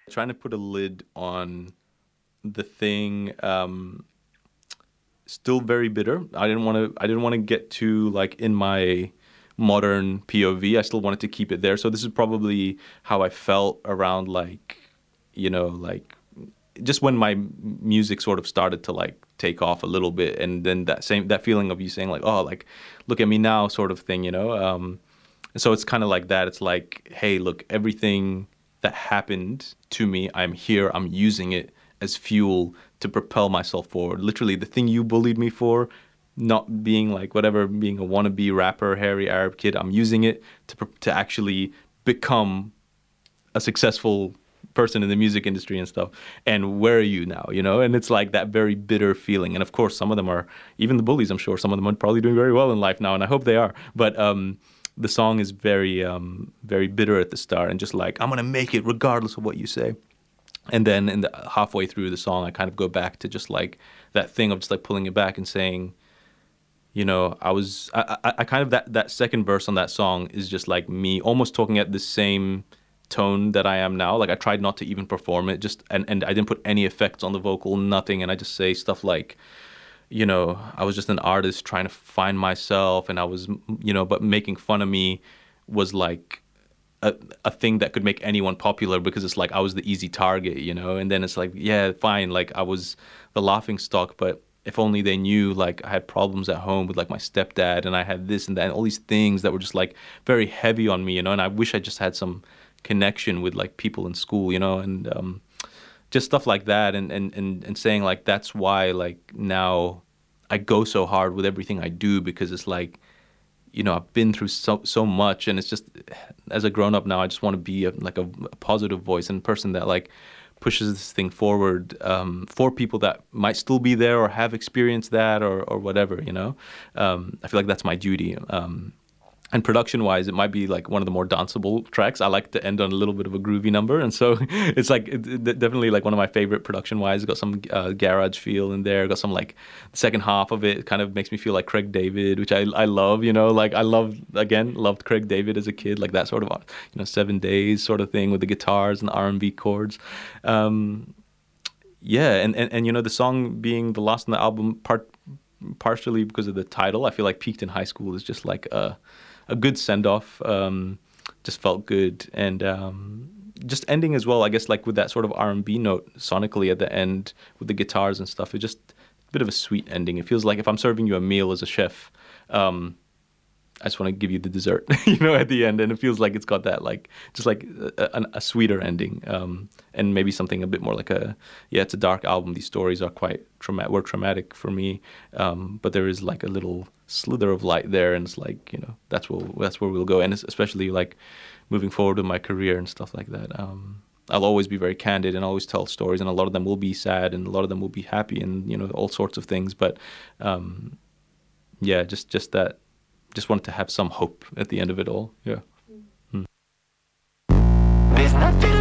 Trying to put a lid on the thing. Still very bitter. I didn't want to get too like in my modern POV. I still wanted to keep it there. So this is probably how I felt around like, like just when my music sort of started to like take off a little bit, and then that feeling of you saying like, oh, like look at me now sort of thing. And so it's kind of like that. It's like, hey, look, everything that happened to me, I'm here, I'm using it as fuel to propel myself forward. Literally, the thing you bullied me for, not being like whatever, being a wannabe rapper, hairy Arab kid, I'm using it to actually become a successful person in the music industry and stuff. And where are you now? And it's like that very bitter feeling. And of course, some of them are, even the bullies, I'm sure some of them are probably doing very well in life now, and I hope they are. But the song is very, very bitter at the start, and just like, I'm gonna make it regardless of what you say. And then halfway through the song, I kind of go back to just like that thing of just like pulling it back and saying, I kind of that second verse on that song is just like me almost talking at the same tone that I am now. Like I tried not to even perform it, just and I didn't put any effects on the vocal, nothing, and I just say stuff like, I was just an artist trying to find myself, and I was, but making fun of me was like a thing that could make anyone popular, because it's like I was the easy target. And then it's like, yeah, fine, like I was the laughing stock, but if only they knew, like I had problems at home with like my stepdad, and I had this and that, and all these things that were just like very heavy on me, and I wish I just had some connection with like people in school, and just stuff like that, and saying like that's why like now I go so hard with everything I do, because it's like, I've been through so much, and it's just, as a grown up now, I just want to be like a positive voice and person that like pushes this thing forward, for people that might still be there or have experienced that, or whatever. I feel like that's my duty. And production wise, it might be like one of the more danceable tracks. I like to end on a little bit of a groovy number, and so it's like definitely like one of my favorite production wise. Got some garage feel in there. Got some like the second half of it kind of makes me feel like Craig David, which I love. Like I loved Craig David as a kid, like that sort of 7 Days sort of thing with the guitars and the R&B chords. Yeah, and the song being the last on the album, partially because of the title, I feel like Peaked in High School is just like a good send-off. Just felt good. And just ending as well, I guess, like with that sort of R&B note sonically at the end with the guitars and stuff. It's just a bit of a sweet ending. It feels like if I'm serving you a meal as a chef, I just want to give you the dessert, at the end. And it feels like it's got that, like, just like a sweeter ending. And maybe something a bit more like it's a dark album. These stories are quite traumatic for me. But there is like a little slither of light there. And it's like, that's where we'll go. And it's especially like moving forward with my career and stuff like that. I'll always be very candid and always tell stories. And a lot of them will be sad and a lot of them will be happy and, all sorts of things. But, just that. Just wanted to have some hope at the end of it all. Yeah.